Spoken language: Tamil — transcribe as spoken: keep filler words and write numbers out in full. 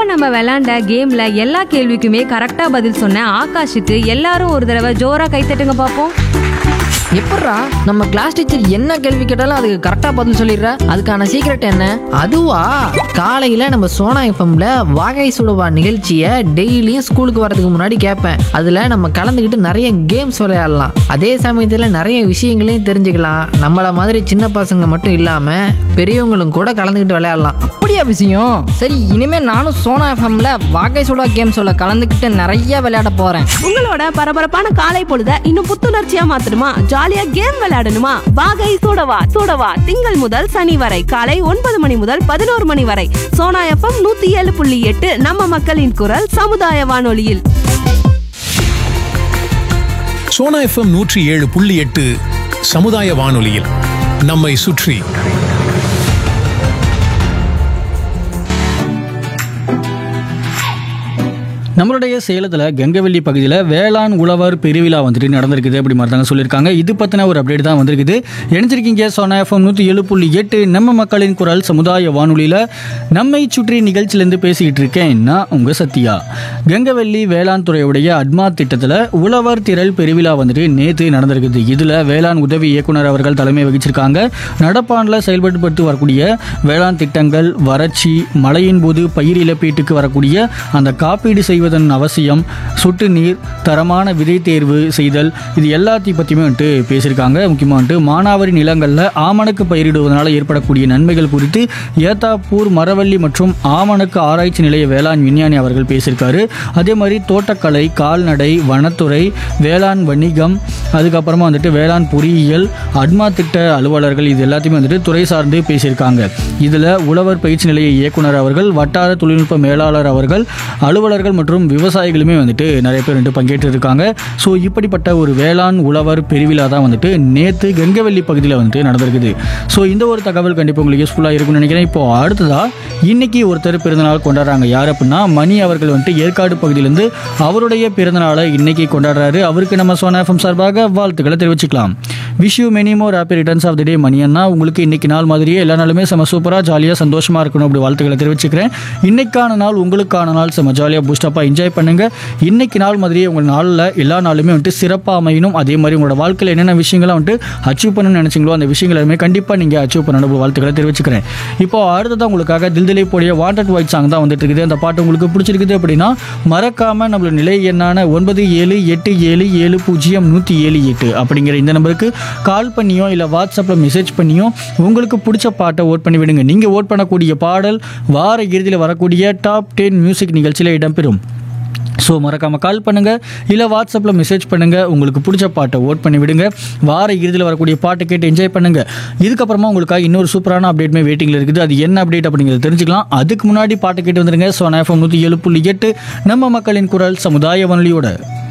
நம்ம விளையாண்ட கேம்ல எல்லா கேள்விக்குமே கரெக்டா பதில் சொன்ன ஆகாஷுக்கு எல்லாரும் ஒரு தடவை ஜோரா கைத்தட்டுங்க பாப்போம். எப்பட்றா நம்ம கிளாஸ் டீச்சர் என்ன கேள்வி கேட்டாலும் அதுக்கு கரெக்டா பதில் சொல்லிடுற? அதுக்கான சீக்ரெட் என்ன? அதுவா, காலையில நம்ம சோனா எஃப்எம்ல வாகை சுடுவா நிகழ்ச்சியை டெய்லியும் ஸ்கூலுக்கு வரதுக்கு முன்னாடி கேட்பேன். அதுல நம்ம கலந்துக்கிட்டு நிறைய கேம்ஸ் விளையாடலாம். அதே சமயத்துல நிறைய விஷயங்களையும் தெரிஞ்சுக்கலாம். நம்மள மாதிரி சின்ன பசங்க மட்டும் இல்லாம பெரியவங்களும் கூட கலந்துக்கிட்டு விளையாடலாம். அப்படியா விஷயம்? சரி, இனிமே நானும் சோனா எஃப்எம்ல வாகை சுடா கேம்ஸோட கலந்துக்கிட்டு நிறைய விளையாட போறேன். உங்களோட பரபரப்பான காலை பொழுத இன்னும் புத்துணர்ச்சியா மாத்தணுமா? ஜாலியா கேம் விளையாடணுமா? வாகை சூடவா சூடவா திங்கள் முதல் சனி வரை காலை ஒன்பது மணி முதல் பதினோரு மணி வரை சோனா எஃப்எம் நூத்தி ஏழு புள்ளி எட்டு நம்ம மக்களின் குரல் சமுதாய வானொலியில். சோனா எஃப்எம் நூற்றி ஏழு புள்ளி எட்டு சமுதாய வானொலியில் நம்மை சுற்றி. நம்மளுடைய சேலத்தில் கெங்கவெள்ளி பகுதியில் வேளாண் உழவர் பெருவிழா வந்துட்டு நடந்திருக்குது அப்படி மாதிரி தாங்க சொல்லியிருக்காங்க. இது பற்றின ஒரு அப்டேட் தான் வந்திருக்குது. இணைஞ்சிருக்கீங்க சோனா எஃப்எம் நூற்றி ஏழு புள்ளி எட்டு நம்ம மக்களின் குரல் சமுதாய வானொலியில் நம்மை சுற்றி நிகழ்ச்சியிலேருந்து பேசிக்கிட்டு இருக்கேன் நான் உங்கள் சத்யா. கெங்கவெள்ளி வேளாண் துறையுடைய அட்மா திட்டத்தில் உழவர் திரள் பெருவிழா வந்துட்டு நேற்று நடந்திருக்குது. இதில் வேளாண் உதவி இயக்குனர் அவர்கள் தலைமை வகிச்சிருக்காங்க. நடப்பாண்டில் செயல்பட்டு வரக்கூடிய வேளாண் திட்டங்கள், வறட்சி, மழையின் போது பயிர் இழப்பீட்டுக்கு வரக்கூடிய அந்த காப்பீடு செய்வதன் அவசியம், சொட்டு நீர், தரமான விதை தேர்வு செய்தல், இது எல்லாத்தையும் பற்றியுமே வந்துட்டு பேசியிருக்காங்க. முக்கியமாக வந்துட்டு மானாவாரி நிலங்களில் ஆமணக்கு பயிரிடுவதனால ஏற்படக்கூடிய நன்மைகள் குறித்து ஏத்தாப்பூர் மரவள்ளி மற்றும் ஆமணக்கு ஆராய்ச்சி நிலைய வேளாண் விஞ்ஞானி அவர்கள் பேசியிருக்காரு. அதே மாதிரி தோட்டக்கலை, கால்நடை, வனத்துறை, வேளாண் வணிகம், அதுக்கப்புறமா வந்துட்டு வேளாண் பொறியியல், அட்மா திட்ட அலுவலர்கள், இது எல்லாத்தையுமே வந்துட்டு துறை சார்ந்து பேசியிருக்காங்க. இதில் உழவர் பயிற்சி நிலைய இயக்குனர் அவர்கள், வட்டார தொழில்நுட்ப மேலாளர் அவர்கள், அலுவலர்கள் மற்றும் விவசாயிகளுமே வந்துட்டு நிறைய பேர் வந்துட்டு பங்கேற்று இருக்காங்க. ஸோ இப்படிப்பட்ட ஒரு வேளாண் உழவர் பெருவிழா தான் வந்துட்டு நேற்று கெங்கவெள்ளி பகுதியில் வந்துட்டு நடந்திருக்குது. ஸோ இந்த ஒரு தகவல் கண்டிப்பாக உங்களுக்கு யூஸ்ஃபுல்லாக இருக்கும்னு நினைக்கிறேன். இப்போ அடுத்ததாக இன்னைக்கு ஒருத்தர் பிறந்தநாள் கொண்டாடுறாங்க. யார் அப்படின்னா மணி அவர்கள் வந்துட்டு ஏற்காடு பகுதியிலேருந்து அவருடைய பிறந்தநாளை இன்னைக்கு கொண்டாடுறாரு. அவருக்கு நம்ம சோனா எஃப்எம் சார்பாக வாழ்த்துக்களை தெரிவிச்சுக்கலாம். Wish you many more happy returns of the டே மணி அண்ணா. உங்களுக்கு இன்னைக்கு நாள் மாதிரியே எல்லா நாளுமே செம சூப்பராக ஜாலியாக சந்தோஷமாக இருக்கணும் அப்படி வாழ்த்துக்களை தெரிவிச்சுக்கிறேன். இன்னைக்கான நாள் உங்களுக்கான நாள் செம ஜாலியாக பூஸ்டப்பாக என்ஜாய் பண்ணுங்கள். இன்னைக்கு நாள் மாதிரியே உங்கள் நாளில் எல்லா நாளுமே வந்துட்டு சிறப்பாக அமையணும். அதே மாதிரி உங்களோட வாழ்க்கையில் என்னென்ன விஷயங்களை வந்துட்டு அச்சீவ் பண்ணணும்னு நினச்சிங்களோ அந்த விஷயங்கள் எல்லாமே கண்டிப்பாக நீங்கள் அச்சீவ் பண்ணணும் வாழ்த்துக்களை தெரிவிச்சுக்கிறேன். இப்போ அடுத்ததான் உங்களுக்காக தில் திலீப் உடைய வாண்டட் ஒயிட் சாங் தான் வந்துட்டு இருக்குது. அந்த பாட்டு உங்களுக்கு பிடிச்சிருக்குது அப்படின்னா மறக்காமல் நம்மளோட நிலை எண்ணான ஒன்பது ஏழு எட்டு ஏழு ஏழு பூஜ்ஜியம் நூற்றி ஏழு எட்டு அப்படிங்கிற இந்த நம்பருக்கு கால் பண்ணியோ இல்லை வாட்ஸ்அப்பில் மெசேஜ் பண்ணியோ உங்களுக்கு பிடிச்ச பாட்டை ஓட் பண்ணி விடுங்க. நீங்கள் ஓட் பண்ணக்கூடிய பாடல் வார இறுதியில் வரக்கூடிய டாப் டென் மியூசிக் நிகழ்ச்சியில் இடம்பெறும். ஸோ மறக்காமல் கால் பண்ணுங்கள் இல்லை வாட்ஸ்அப்பில் மெசேஜ் பண்ணுங்கள். உங்களுக்கு பிடிச்ச பாட்டை ஓட் பண்ணி விடுங்க. வார இறுதியில் வரக்கூடிய பாட்டை கேட்டு என்ஜாய் பண்ணுங்கள். இதுக்கப்புறமா உங்களுக்காக இன்னொரு சூப்பரான அப்டேட்மே வெயிட்டிங்கில் இருக்குது. அது என்ன அப்டேட் அப்படிங்கிறத தெரிஞ்சுக்கலாம். அதுக்கு முன்னாடி பாட்டை கேட்டு வந்துடுங்க. ஸோ நான் எஃப்எம் நூற்றி ஏழு புள்ளி எட்டு நம்ம மக்களின் குரல் சமுதாய வானொலியோட